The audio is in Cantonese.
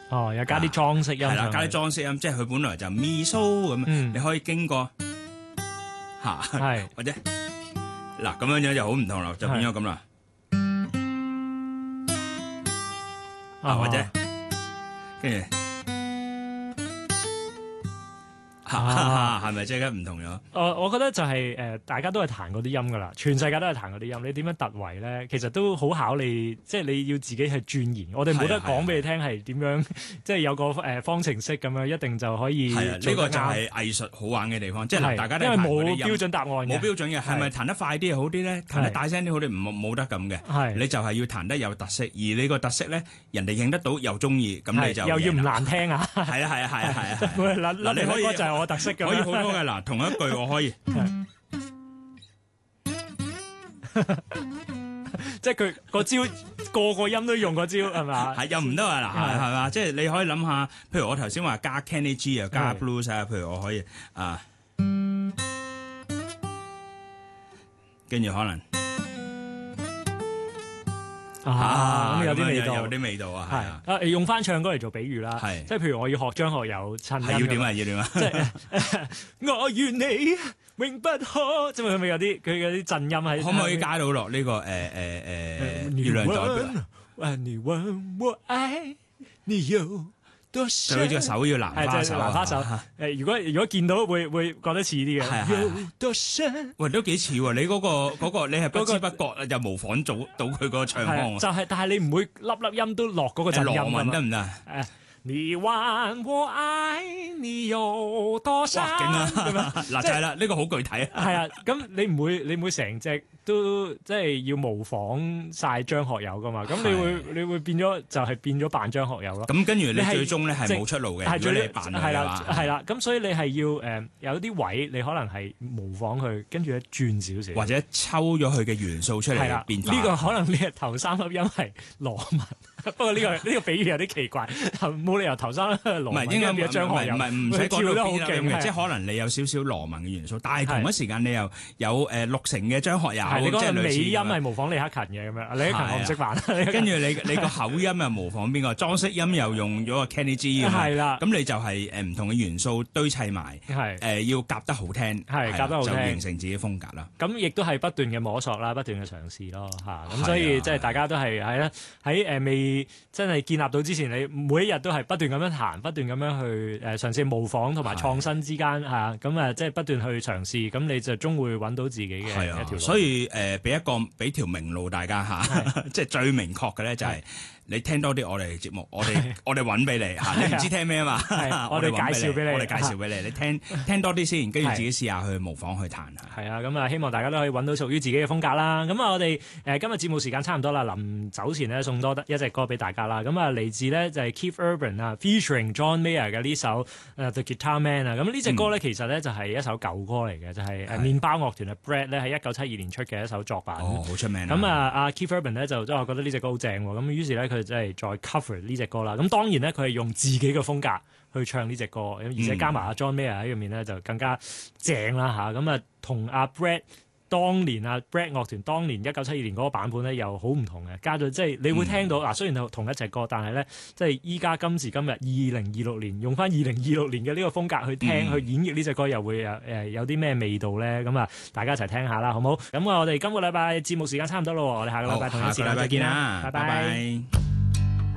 哦，又加啲裝飾音係啦， 上去加啲裝飾音，即係佢本來就咪蘇咁， 嗯你可以經過嚇， 係或者嗱咁樣樣就好唔同啦，就變咗咁啦。或者跟住係咪即刻唔同咗？ 我覺得就係大家都係彈嗰啲音噶啦，全世界都係彈嗰啲音。你點樣突圍咧？其實都好考你，即係你要自己去鑽研。我哋冇得講俾你聽係點樣，即係有個方程式咁樣，一定就可以。 係啊，呢個就係藝術好玩嘅地方，即係大家都因為彈嗰啲音冇標準答案嘅， 冇標準嘅，係咪彈得快啲好啲咧？彈得大聲啲好啲？冇得咁嘅。 係你就係要彈得有特色，而你個特色咧，人哋認得到又中意，咁你就又要唔難聽啊！ 係啊！ 嗱，你可以就係我特色嘅， 可以好多嘅嗱，同一句我可以， 即係佢個招個音都用個招係嘛？ 係又唔得啊嗱，係嘛？即係你可以諗下，譬如我頭先話加 Kenny G 又加 blues 啊，譬如我可以啊，跟住可能。 咁有啲味道， 有啲味道啊，係啊！用翻唱歌嚟做比喻啦，即係譬如我要學張學友襯音， 係要點啊？ 即係我願你永不可，即係佢咪有啲震音喺？ 可唔可以加到落呢個月亮代表？ 你問我愛你有多深？ 佢隻手要蘭花手， 蘭花手。如果見到會覺得似啲嘅。有多深？ 喂，都幾似喎！你嗰個你係不知不覺就模仿到佢個唱腔就係，但係你唔會粒音都落嗰個震音羅文得唔得？ 你問我愛你有多深？ 嗱就係啦，呢個好具體啊。 係啊，咁你唔會成隻都即係要模仿晒張學友噶嘛？咁你會變咗就係變咗扮張學友咯。 咁跟住你最終咧係冇出路嘅， 係如果你扮佢嘅話。 係啦，咁所以你係要有啲位你可能係模仿佢，跟住咧轉少少， 或者抽咗佢嘅元素出嚟變化。 呢個可能你係頭三粒音係羅文。不過呢個比喻有啲奇怪，冇理由頭生羅文跟住張學友， 唔使講到邊嘅，即係可能你有少少羅文嘅元素，但係同一時間你又有六成嘅張學友， 你嗰個尾音係係模仿李克勤嘅咁樣，李克勤我唔識扮， 跟住你個口音又模仿邊個，裝飾音又用咗個 Kenny G 係啦， 咁你就係唔同嘅元素堆砌埋，要夾得好聽， 夾得好聽， 就完成自己風格啦。 咁亦都係不斷嘅摸索啦，不斷嘅嘗試咯嚇，咁所以即係大家都係喺未真係建立到之前，你每一日都係不斷咁樣彈，不斷咁樣去嘗試模仿同埋創新之間嚇，咁即係不斷去嘗試，咁你就終會揾到自己嘅一條路。 所以俾條明路大家嚇，即係最明確嘅咧就係你聽多啲我哋節目，我哋揾俾你嚇，你唔知聽咩啊嘛， 我哋介紹俾你， 我哋介紹俾你，你聽多啲先，跟住自己試下去模仿去彈嚇。 係啊，咁啊希望大家都可以揾到屬於自己嘅風格啦。咁啊我哋今日節目時間差唔多啦，臨走前咧送多一隻歌俾大家啦。咁啊嚟自咧就係 Keith Urban 啊 featuring John Mayer 嘅呢首The Guitar Man 啊。咁呢隻歌咧其實咧就係一首舊歌嚟嘅，就係麵包樂團啊 Bread 咧喺1972年出嘅一首作品。 好出名。 咁阿 Keith Urban 咧就覺得呢隻歌好正喎，咁於是咧佢即係再 cover 呢隻歌啦。咁當然咧佢係用自己嘅風格去唱呢隻歌，而且加埋阿 John Mayer 喺入面咧就更加正啦嚇。咁同阿 Bread 當年Bread 樂團當年1972年嗰個版本咧又好唔同嘅，加咗即係你會聽到雖然同一隻歌，但係咧即係依家今時今日2026年用翻2026年嘅呢個風格去聽去演繹呢隻歌，又會有啲咩味道咧？咁大家一齊聽下啦，好唔好？咁我哋今個禮拜節目時間差唔多咯，我哋下個禮拜同一時間再見啦，拜拜。